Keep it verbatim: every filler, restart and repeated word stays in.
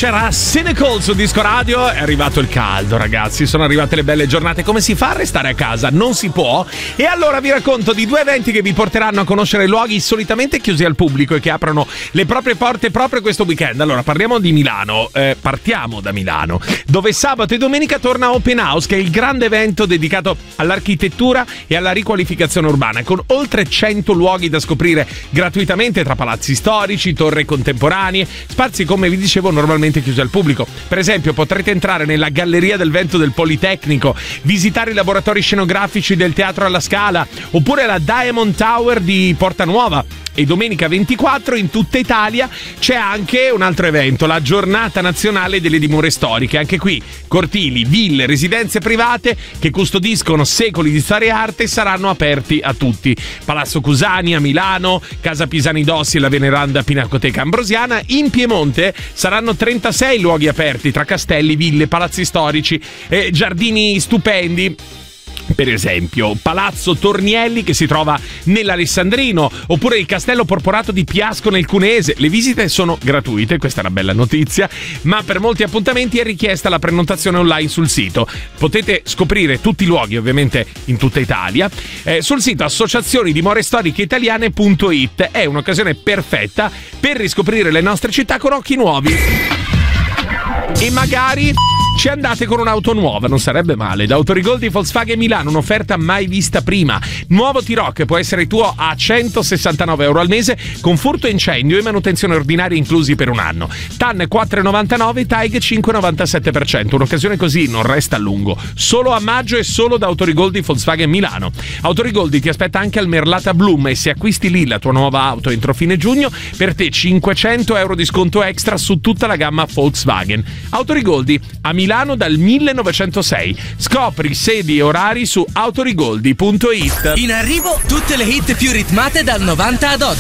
c'era Cynical su Disco Radio. È arrivato il caldo, ragazzi, sono arrivate le belle giornate. Come si fa a restare a casa? Non si può. E allora vi racconto di due eventi che vi porteranno a conoscere luoghi solitamente chiusi al pubblico e che aprono le proprie porte proprio questo weekend. Allora parliamo di Milano, eh, partiamo da Milano, dove sabato e domenica torna Open House, che è il grande evento dedicato all'architettura e alla riqualificazione urbana, con oltre cento luoghi da scoprire gratuitamente tra palazzi storici, torri contemporanee, spazi come vi dicevo normalmente chiusi al pubblico. Per esempio potrete entrare nella Galleria del Vento del Politecnico, visitare i laboratori scenografici del Teatro alla Scala oppure la Diamond Tower di Porta Nuova. E domenica ventiquattro in tutta Italia c'è anche un altro evento, la Giornata Nazionale delle Dimore Storiche. Anche qui cortili, ville, residenze private che custodiscono secoli di storia e arte saranno aperti a tutti. Palazzo Cusani a Milano, Casa Pisani Dossi e la veneranda Pinacoteca Ambrosiana. In Piemonte saranno trentasei luoghi aperti tra castelli, ville, palazzi storici e giardini stupendi. Per esempio Palazzo Tornielli, che si trova nell'Alessandrino, oppure il Castello Porporato di Piasco nel Cuneese. Le visite sono gratuite, questa è una bella notizia, ma per molti appuntamenti è richiesta la prenotazione online sul sito. Potete scoprire tutti i luoghi ovviamente in tutta Italia eh, sul sito associazioni dimore storiche italiane punto it. È un'occasione perfetta per riscoprire le nostre città con occhi nuovi. E magari ci andate con un'auto nuova, non sarebbe male. Da Autorigoldi Volkswagen Milano, un'offerta mai vista prima. Nuovo T-Roc può essere tuo a centosessantanove euro al mese, con furto e incendio e manutenzione ordinaria inclusi per un anno. T A N quattro virgola novantanove, T A I G cinque virgola novantasette per cento. Un'occasione così non resta a lungo. Solo a maggio e solo da Autorigoldi Volkswagen Milano. Autorigoldi ti aspetta anche al Merlata Bloom e se acquisti lì la tua nuova auto entro fine giugno, per te cinquecento euro di sconto extra su tutta la gamma Volkswagen. Autorigoldi a Milano dal millenovecentosei. Scopri sedi e orari su autorigoldi punto it. In arrivo tutte le hit più ritmate dal novanta ad oggi.